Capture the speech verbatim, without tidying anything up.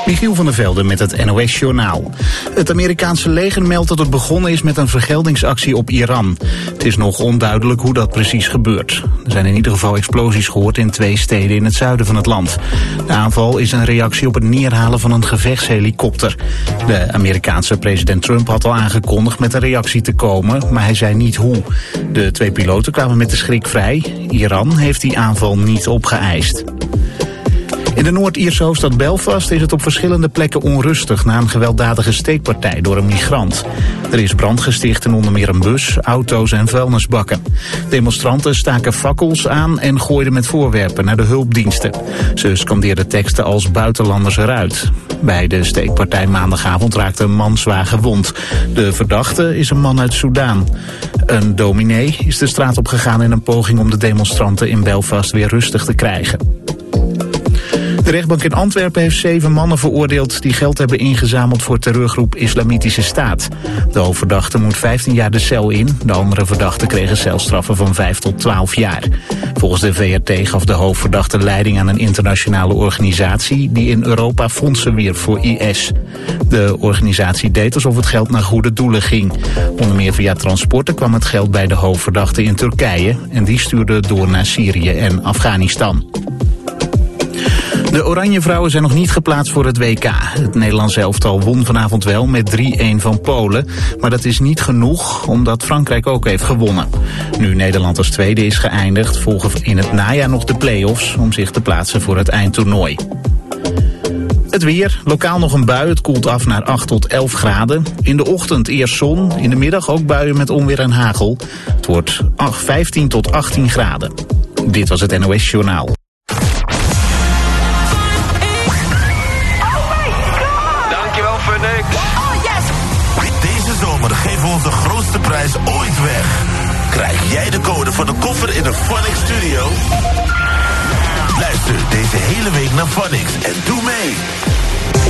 Michiel van der Velde met het N O S-journaal. Het Amerikaanse leger meldt dat het begonnen is met een vergeldingsactie op Iran. Het is nog onduidelijk hoe dat precies gebeurt. Er zijn in ieder geval explosies gehoord in twee steden in het zuiden van het land. De aanval is een reactie op het neerhalen van een gevechtshelikopter. De Amerikaanse president Trump had al aangekondigd met een reactie te komen, maar hij zei niet hoe. De twee piloten kwamen met de schrik vrij. Iran heeft die aanval niet opgeëist. In de Noord-Ierse hoofdstad Belfast is het op verschillende plekken onrustig na een gewelddadige steekpartij door een migrant. Er is brand gesticht in onder meer een bus, auto's en vuilnisbakken. Demonstranten staken fakkels aan en gooiden met voorwerpen naar de hulpdiensten. Ze scandeerden teksten als buitenlanders eruit. Bij de steekpartij maandagavond raakte een man zwaar gewond. De verdachte is een man uit Soudaan. Een dominee is de straat opgegaan in een poging om de demonstranten in Belfast weer rustig te krijgen. De rechtbank in Antwerpen heeft zeven mannen veroordeeld die geld hebben ingezameld voor terreurgroep Islamitische Staat. De hoofdverdachte moet vijftien jaar de cel in. De andere verdachten kregen celstraffen van vijf tot twaalf jaar. Volgens de V R T gaf de hoofdverdachte leiding aan een internationale organisatie die in Europa fondsen wierp voor I S. De organisatie deed alsof het geld naar goede doelen ging. Onder meer via transporten kwam het geld bij de hoofdverdachte in Turkije en die stuurde het door naar Syrië en Afghanistan. De Oranje Vrouwen zijn nog niet geplaatst voor het W K. Het Nederlandse elftal won vanavond wel met drie-een van Polen. Maar dat is niet genoeg, omdat Frankrijk ook heeft gewonnen. Nu Nederland als tweede is geëindigd, volgen in het najaar nog de play-offs om zich te plaatsen voor het eindtoernooi. Het weer, lokaal nog een bui, het koelt af naar acht tot elf graden. In de ochtend eerst zon, in de middag ook buien met onweer en hagel. Het wordt vijftien tot achttien graden. Dit was het N O S-journaal. Deze zomer geven we onze grootste prijs ooit weg. Krijg jij de code van de koffer in de Phonics Studio? Luister deze hele week naar Phonics en doe mee.